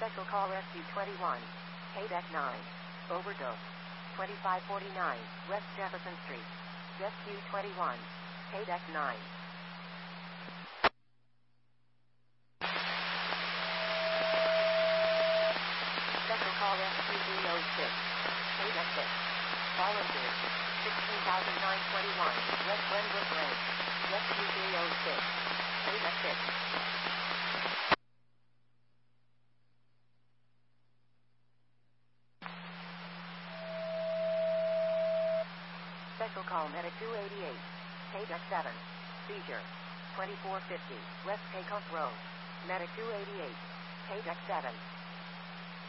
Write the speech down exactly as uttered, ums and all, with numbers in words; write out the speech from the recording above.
Special call Rescue twenty-one. K-Deck nine. Overdose. twenty-five forty-nine West Jefferson Street. Rescue twenty-one. K-Deck nine. Special call Rescue three oh six. K-Deck six. Volunteers. sixteen thousand nine hundred twenty-one West Glenbrook Lane. Rescue three oh six. K-Deck six. Special call Medic two eighty-eight. K-Deck seven. Seizure. twenty-four fifty West Takeoff Road. Medic two eighty-eight. K-Deck seven.